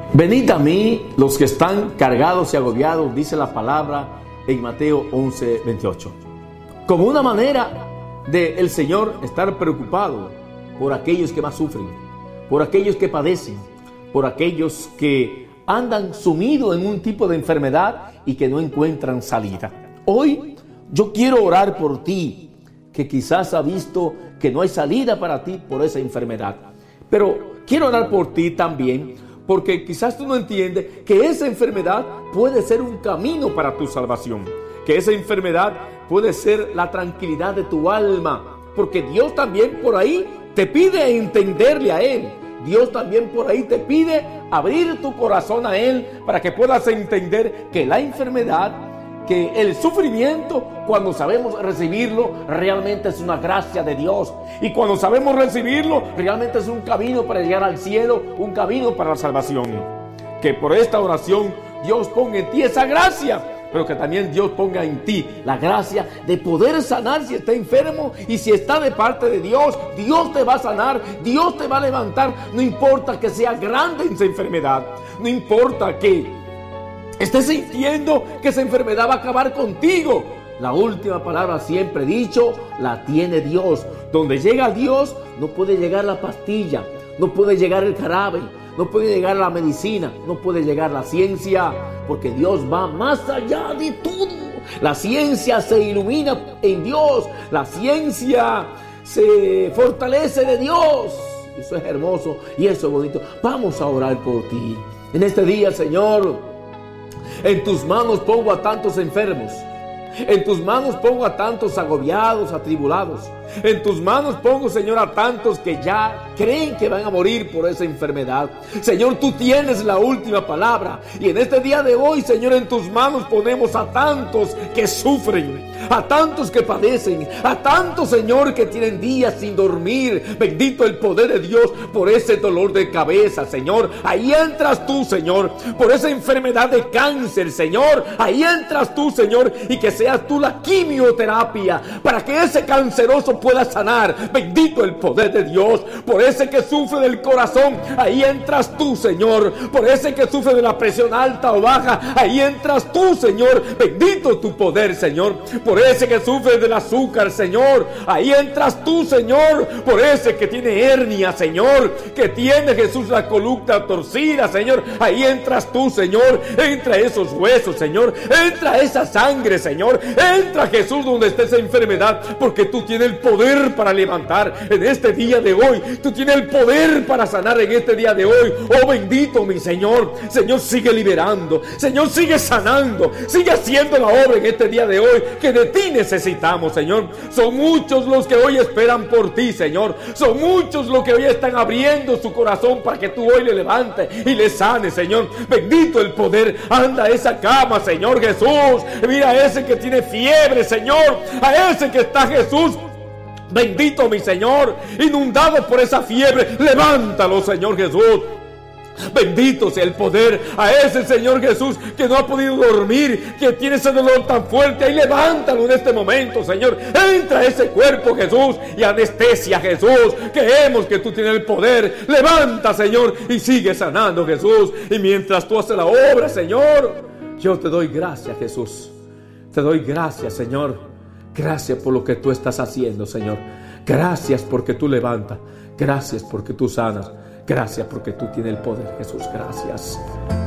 Venid a mí los que están cargados y agobiados, dice la palabra en Mateo 11:28. Como una manera de el Señor estar preocupado por aquellos que más sufren, por aquellos que padecen, por aquellos que andan sumidos en un tipo de enfermedad y que no encuentran salida. Hoy yo quiero orar por ti, que quizás has visto que no hay salida para ti por esa enfermedad. Pero quiero orar por ti también, porque quizás tú no entiendes que esa enfermedad puede ser un camino para tu salvación, que esa enfermedad puede ser la tranquilidad de tu alma, porque Dios también por ahí te pide entenderle a Él. Dios también por ahí te pide abrir tu corazón a Él para que puedas entender que la enfermedad, que el sufrimiento, cuando sabemos recibirlo, realmente es una gracia de Dios. Y cuando sabemos recibirlo, realmente es un camino para llegar al cielo, un camino para la salvación. Que por esta oración Dios ponga en ti esa gracia, pero que también Dios ponga en ti la gracia de poder sanar si está enfermo, y si está de parte de Dios, Dios te va a sanar, Dios te va a levantar. No importa que sea grande esa enfermedad, no importa que estés sintiendo que esa enfermedad va a acabar contigo. La última palabra, siempre he dicho, la tiene Dios. Donde llega Dios, no puede llegar la pastilla, no puede llegar el jarabe, no puede llegar la medicina, no puede llegar la ciencia, porque Dios va más allá de todo. La ciencia se ilumina en Dios, la ciencia se fortalece de Dios. Eso es hermoso y eso es bonito. Vamos a orar por ti. En este día, Señor, en tus manos pongo a tantos enfermos. En tus manos pongo a tantos agobiados, atribulados. En tus manos pongo, Señor, a tantos que ya creen que van a morir por esa enfermedad. Señor, tú tienes la última palabra. Y en este día de hoy, Señor, en tus manos ponemos a tantos que sufren, a tantos que padecen, a tantos, Señor, que tienen días sin dormir. Bendito el poder de Dios por ese dolor de cabeza, Señor. Ahí entras tú, Señor, por esa enfermedad de cáncer, Señor. Ahí entras tú, Señor, y que seas tú la quimioterapia para que ese canceroso pueda sanar. Bendito el poder de Dios por ese que sufre del corazón. Ahí entras tú, Señor. Por ese que sufre de la presión alta o baja, ahí entras tú, Señor. Bendito tu poder, Señor. Por ese que sufre del azúcar, Señor, ahí entras tú, Señor. Por ese que tiene hernia, Señor, que tiene, Jesús, la columna torcida, Señor, ahí entras tú, Señor. Entra esos huesos, Señor. Entra esa sangre, Señor. Entra, Jesús, donde esté esa enfermedad, porque tú tienes el poder para levantar en este día de hoy. Tú tienes el poder para sanar en este día de hoy. Oh, bendito mi Señor. Señor, sigue liberando. Señor, sigue sanando. Sigue haciendo la obra en este día de hoy que de ti necesitamos, Señor. Son muchos los que hoy esperan por ti, Señor. Son muchos los que hoy están abriendo su corazón para que tú hoy le levantes y le sanes, Señor. Bendito el poder. Anda a esa cama, Señor Jesús. Mira a ese que tiene fiebre, Señor. A ese que está, Jesús, bendito mi Señor, inundado por esa fiebre. Levántalo, Señor Jesús. Bendito sea el poder. A ese, Señor Jesús, que no ha podido dormir, que tiene ese dolor tan fuerte, ahí levántalo en este momento, Señor. Entra a ese cuerpo, Jesús, y anestesia, Jesús. Creemos que tú tienes el poder. Levanta, Señor, y sigue sanando, Jesús. Y mientras tú haces la obra, Señor, yo te doy gracias, Jesús. Te doy gracias, Señor. Gracias por lo que tú estás haciendo, Señor. Gracias porque tú levantas. Gracias porque tú sanas. Gracias porque tú tienes el poder, Jesús. Gracias.